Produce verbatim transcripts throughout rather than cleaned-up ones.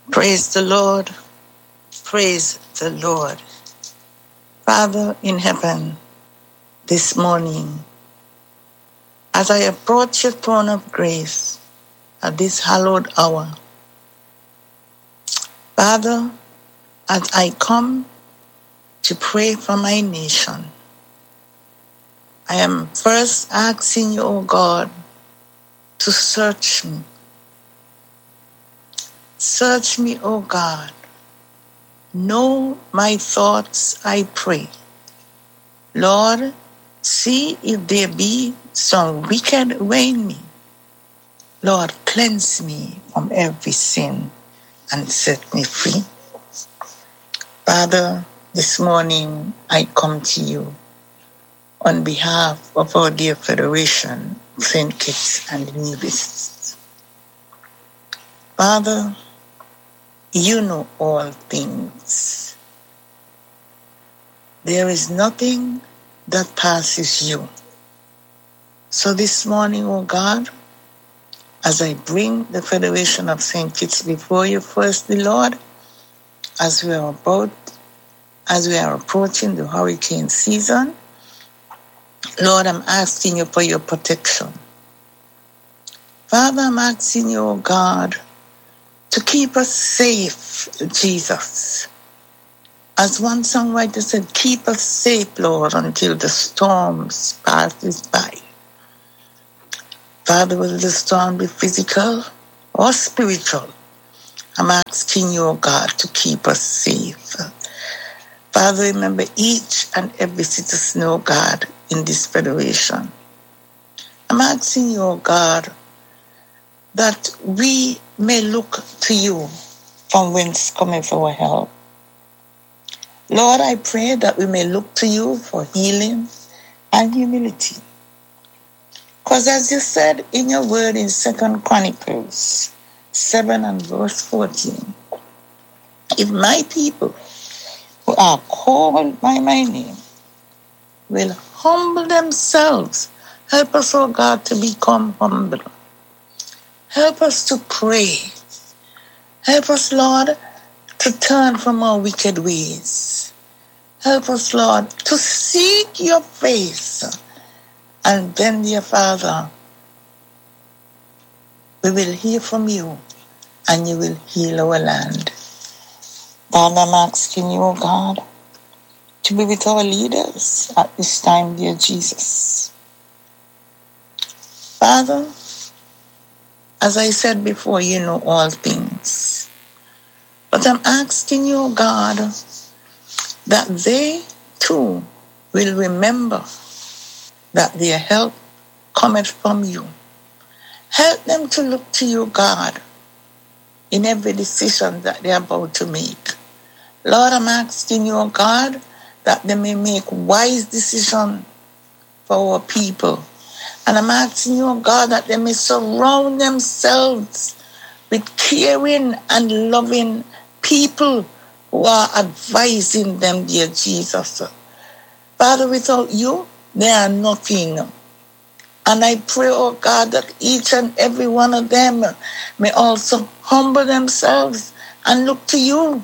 Praise the Lord. Praise the Lord. Father in heaven, this morning, as I approach your throne of grace at this hallowed hour, Father, as I come to pray for my nation, I am first asking you, O God, to search me. Search me, O God. Know my thoughts, I pray. Lord, see if there be some wicked way in me. Lord, cleanse me from every sin and set me free. Father, this morning I come to you on behalf of our dear Federation, Saint Kitts and Nevis. Father, you know all things. There is nothing that passes you. So this morning, O God, as I bring the Federation of Saint Kitts before you first, the Lord, as we are about, as we are approaching the hurricane season, Lord, I'm asking you for your protection. Father, I'm asking you, O God, to keep us safe, Jesus. As one songwriter said, keep us safe, Lord, until the storms passes by. Father, will the storm be physical or spiritual? I'm asking you, O God, to keep us safe. Father, remember each and every citizen, O God, in this federation. I'm asking you, O God, that we may look to you from whence cometh our help. Lord, I pray that we may look to you for healing and humility. Because as you said in your word in Second Chronicles seven and verse fourteen, if my people who are called by my name will humble themselves, help us, oh God, to become humble. Help us to pray. Help us, Lord, to turn from our wicked ways. Help us, Lord, to seek your face. And then, dear Father, we will hear from you and you will heal our land. Father, I'm asking you, oh God, to be with our leaders at this time, dear Jesus. Father, as I said before, you know all things. But I'm asking you, oh God, that they too will remember that their help cometh from you. Help them to look to you, God, in every decision that they're about to make. Lord, I'm asking you, oh God, that they may make wise decisions for our people. And I'm asking you, oh God, that they may surround themselves with caring and loving people who are advising them, dear Jesus. Father, without you, they are nothing. And I pray, oh God, that each and every one of them may also humble themselves and look to you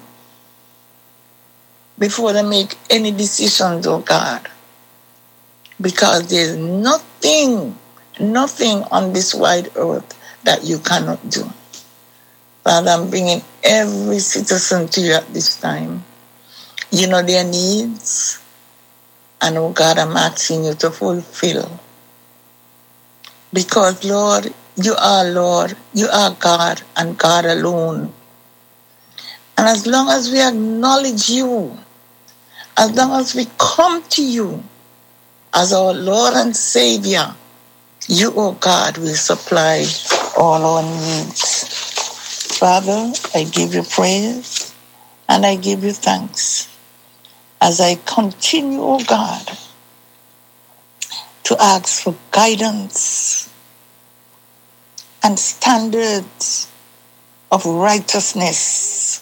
before they make any decisions, oh God. Because there's nothing, nothing on this wide earth that you cannot do. Father, I'm bringing every citizen to you at this time. You know their needs. And, oh God, I'm asking you to fulfill. Because, Lord, you are Lord, you are God, and God alone. And as long as we acknowledge you, as long as we come to you as our Lord and Savior, you, oh God, will supply all our needs. Father, I give you praise and I give you thanks as I continue, oh God, to ask for guidance and standards of righteousness.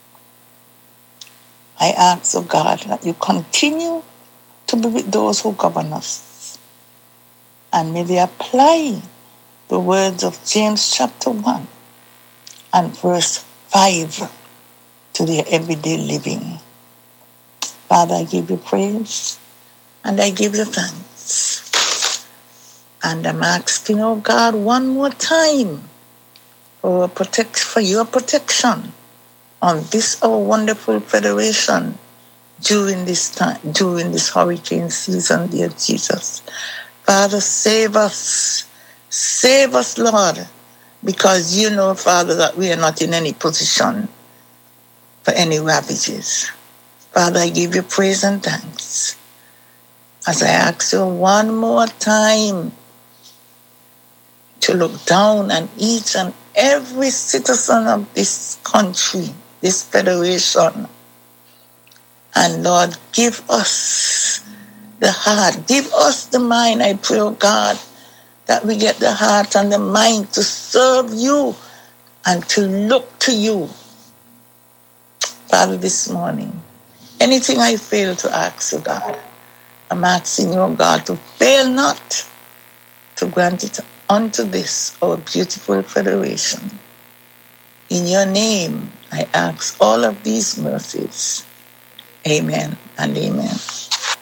I ask, oh God, that you continue to be with those who govern us. And may they apply the words of James chapter one and verse revive to their everyday living. Father, I give you praise and I give you thanks. And I'm asking, oh God, one more time for, protect, for your protection on this our wonderful federation during this time, during this hurricane season, dear Jesus. Father, save us. Save us, Lord, because you know, Father, that we are not in any position for any ravages. Father, I give you praise and thanks as I ask you one more time to look down on each and every citizen of this country, this federation. And Lord, give us the heart, give us the mind, I pray, oh God, that we get the heart and the mind to serve you and to look to you. Father, this morning, anything I fail to ask you, God, I'm asking you, oh God, to fail not to grant it unto this, our beautiful federation. In your name, I ask all of these mercies. Amen and amen.